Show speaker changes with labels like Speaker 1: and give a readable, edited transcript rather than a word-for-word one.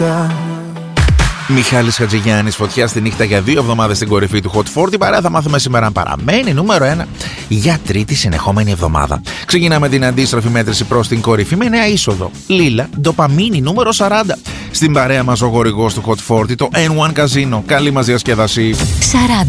Speaker 1: Μιχάλης Χατζηγιάννης, φωτιά στη νύχτα για 2 εβδομάδες στην κορυφή του Hot 40. Παρά θα μάθουμε σήμερα αν παραμένει νούμερο 1 για τρίτη συνεχόμενη εβδομάδα. Ξεκινάμε την αντίστροφη μέτρηση προς την κορυφή με νέα είσοδο. Λίλα, ντοπαμίνη νούμερο 40. Στην παρέα μας ο γορηγός του Hot 40, το N1 Casino. Καλή μας διασκέδαση.
Speaker 2: 40.